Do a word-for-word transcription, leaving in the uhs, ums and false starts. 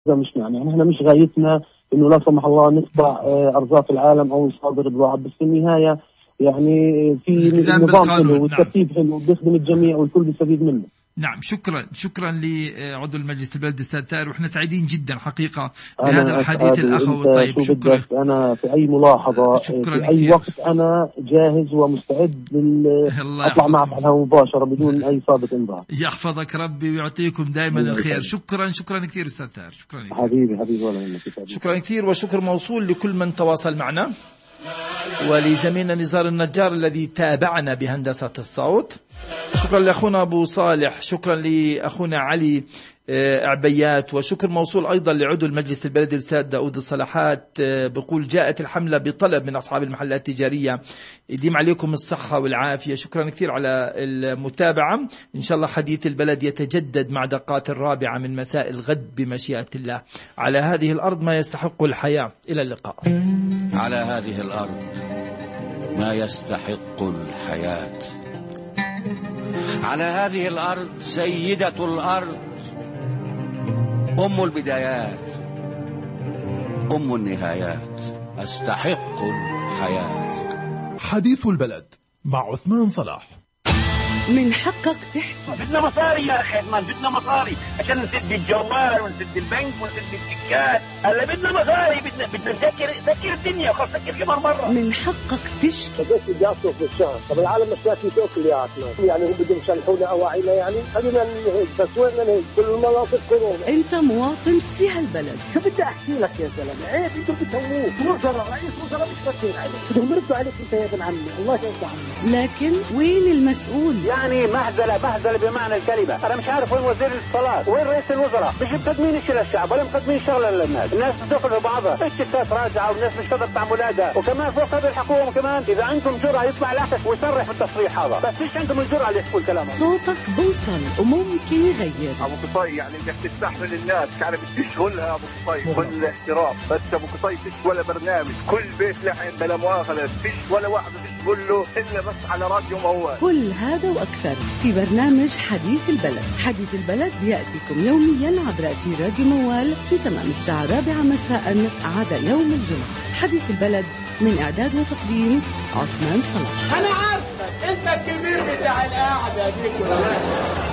مش يعني احنا مش غايتنا انه لا سمح الله نتبع ارزاق العالم او نصادر الضعف، بس في النهايه يعني في نظام حلو والترتيب حلو وبيخدم الجميع والكل بيستفيد منه. نعم، شكرا شكرا لعضو المجلس البلدي استاذ ثائر، واحنا سعيدين جدا حقيقه بهذا الحديث الاخوي الطيب. شكرا. انا في اي ملاحظه في اي كثير. وقت انا جاهز ومستعد لل اطلع معك على مباشره بدون اي سابق انذار. يحفظك ربي ويعطيكم دائما الخير. شكرا شكرا كثير استاذ ثائر. شكرا كثير. حبيبي حبيبي ولا يهمك. شكرا كثير، وشكر موصول لكل من تواصل معنا، ولزميلنا نزار النجار الذي تابعنا بهندسة الصوت. شكرا لأخونا أبو صالح، شكرا لأخونا علي عبيات، وشكر موصول أيضا لعضو المجلس البلدي الأستاذ داود الصلاحات. بقول جاءت الحملة بطلب من أصحاب المحلات التجارية، يديم عليكم الصحة والعافية. شكرا كثير على المتابعة. إن شاء الله حديث البلد يتجدد مع دقات الرابعة من مساء الغد بمشيئة الله. على هذه الأرض ما يستحق الحياة. إلى اللقاء. على هذه الأرض ما يستحق الحياة. على هذه الأرض سيدة الأرض، أم البدايات، أم النهايات، أستحق الحياة. حديث البلد مع عثمان صلاح. من حقك تحكي. بدنا مصاري يا أخي عثمان، بدنا مصاري عشان نسد الجوال ونسد البنك ونسد السكات. هلا بدنا مصاري، بدنا بدنا نسكر نسكر الدنيا وخاصة نسكر كمان مرة. من حقك تشكي. بس بدي أصرف في الشهر، طب العالم مش لاقي تاكل يا عثمان، يعني هم بدهم يصلحونا أواعينا، يعني خلينا نهيج بس وين نهيج؟ كل المناطق كورونا. أنت مواطن في هالبلد. شو بدي أحكي لك يا زلمة؟ عيب أنتم بتسووه، وزراء رئيس وزراء مش فاكرين عليك، بدهم يردوا عليك أنت يا ابن عمي، الله يرضى عنك. لكن وين المسؤول؟ يعني مهزلة مهزلة بمعنى الكلمة. أنا مش عارف وين وزير الاتصالات، وين رئيس الوزراء، مش مقدمين شيء للشعب ولا مقدمين شغلة للناس، الناس بتدخل في بعضها، الشتات راجعة والناس مش قادرة تعمل أولادها، وكمان فوق هذه الحكومة كمان إذا عندكم جرأة يطلع العكس ويصرح في التصريح هذا، بس فيش عندهم الجرأة اللي يحكوا الكلام. صوتك بوصل وممكن يغير. أبو قصي يعني بدك تستحمل الناس، يعني بتشغلها أبو قصي كل الاحترام، بس أبو قصي فيش ولا برنامج، كل بيت لحم بلا مؤاخذة، فيش ولا واحد بتقول له إلا بس على راديو موال. كل هذا وأكثر في برنامج حديث البلد. حديث البلد يأتيكم يوميا عبر أثير راديو موال في تمام الساعة الرابعة مساء عدا يوم الجمعة. حديث البلد من إعداد وتقديم عثمان صلاح. أنا عارفك أنت الكبير بتاع القعدة دي كلها.